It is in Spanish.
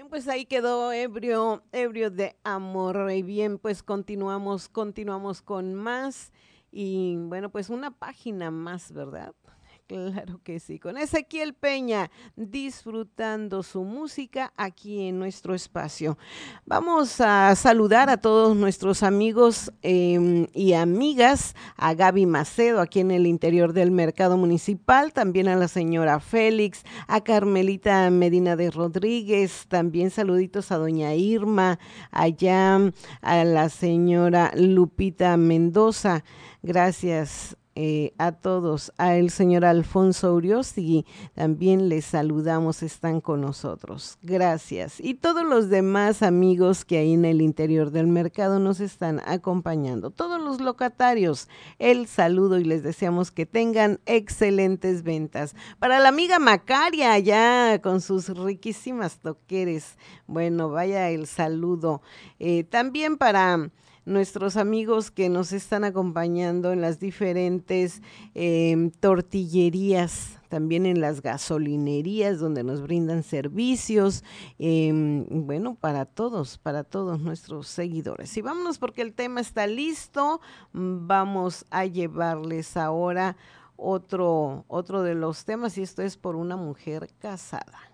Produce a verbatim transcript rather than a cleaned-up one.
Pues ahí quedó ebrio, ebrio de amor. Y bien, pues continuamos, continuamos con más. Y bueno, pues una página más, ¿verdad? Claro que sí, con Ezequiel Peña, disfrutando su música aquí en nuestro espacio. Vamos a saludar a todos nuestros amigos eh, y amigas, a Gaby Macedo aquí en el interior del Mercado Municipal, también a la señora Félix, a Carmelita Medina de Rodríguez, también saluditos a doña Irma, allá a la señora Lupita Mendoza. Gracias eh, a todos, a el señor Alfonso Uriosti, también les saludamos, están con nosotros. Gracias. Y todos los demás amigos que ahí en el interior del mercado nos están acompañando, todos los locatarios, el saludo y les deseamos que tengan excelentes ventas. Para la amiga Macaria, allá con sus riquísimas toqueres, bueno, vaya el saludo. Eh, también para nuestros amigos que nos están acompañando en las diferentes eh, tortillerías, también en las gasolinerías donde nos brindan servicios, eh, bueno, para todos, para todos nuestros seguidores. Y vámonos porque el tema está listo, vamos a llevarles ahora otro, otro de los temas y esto es por una mujer casada.